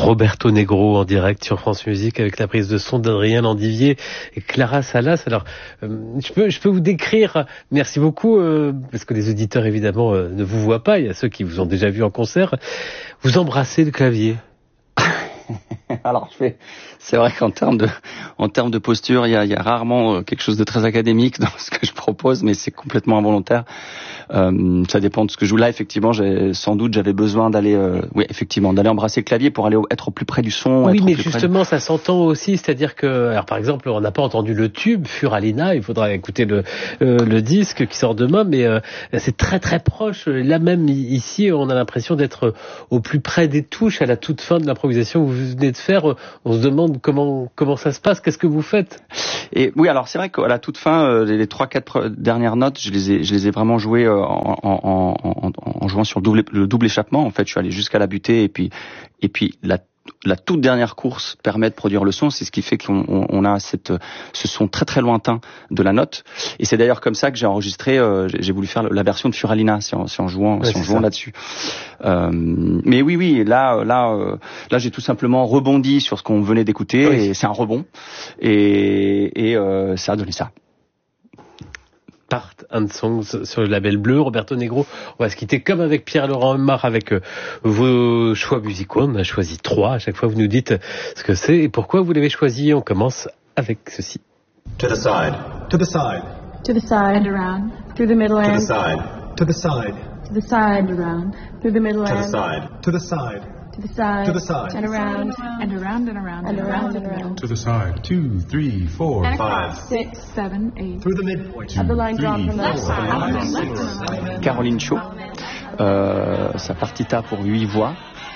Roberto Negro en direct sur France Musique avec la prise de son d'Adrien Landivier et Clara Salas. Alors, je peux vous décrire, merci beaucoup, parce que les auditeurs évidemment ne vous voient pas, il y a ceux qui vous ont déjà vu en concert, vous embrassez le clavier. Alors c'est vrai qu'en termes de posture, il y a rarement quelque chose de très académique dans ce que je propose, mais c'est complètement involontaire. Ça dépend de ce que je joue là. Effectivement, j'avais besoin d'aller, d'aller embrasser le clavier pour aller être au plus près du son. Oui, mais justement, ça s'entend aussi, c'est-à-dire que, alors par exemple, on n'a pas entendu le tube Furalina, il faudra écouter le disque qui sort demain, mais c'est très très proche. Là même ici, on a l'impression d'être au plus près des touches à la toute fin de l'improvisation que vous venez de faire. On se demande comment ça se passe, qu'est-ce que vous faites? Et oui, alors c'est vrai qu'à la toute fin, les 3-4 dernières notes, je les ai vraiment jouées en jouant sur le double échappement. En fait, je suis allé jusqu'à la butée et puis la toute dernière course permet de produire le son. C'est ce qui fait qu'on a ce son très très lointain de la note. Et c'est d'ailleurs comme ça que j'ai enregistré. J'ai voulu faire la version de Furalina, si en jouant là-dessus. Mais oui, là, j'ai tout simplement rebondi sur ce qu'on venait d'écouter, et c'est un rebond. Et ça a donné ça. Part and Songs sur le label bleu. Roberto Negro, on va se quitter comme avec Pierre-Laurent Aumard avec vos choix musicaux. On en a choisi 3. À chaque fois, vous nous dites ce que c'est et pourquoi vous l'avez choisi. On commence avec ceci. To the side. To the side. To the side and around. Through the middle and. To the side. To the side. To the side and around. Through the middle and. To the side. To the side. To the side. To the side. And around. And around and around. And around and around. To the side. 2, 3, 4, 5. 6, 7, 8. Through the midpoint. Of the line drawn from the left side. Caroline Cho, sa partita pour 8 voix.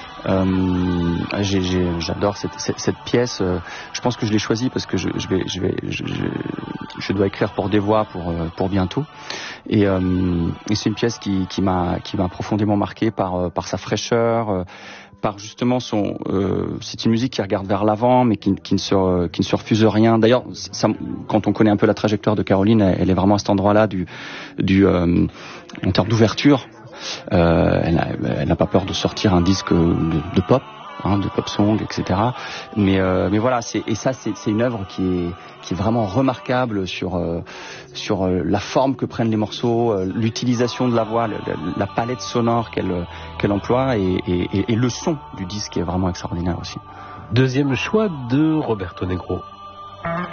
J'adore cette pièce. Je pense que je l'ai choisie parce que je dois écrire pour des voix pour bientôt. Et c'est une pièce qui m'a profondément marqué par sa fraîcheur, par justement c'est une musique qui regarde vers l'avant, mais qui ne se refuse rien. D'ailleurs, quand on connaît un peu la trajectoire de Caroline, elle est vraiment à cet endroit-là en termes d'ouverture. Elle n'a pas peur de sortir un disque de pop, de pop song, etc. Mais voilà, c'est une œuvre qui est vraiment remarquable sur la forme que prennent les morceaux, l'utilisation de la voix, la palette sonore qu'elle emploie et le son du disque est vraiment extraordinaire aussi. Deuxième choix de Roberto Negro.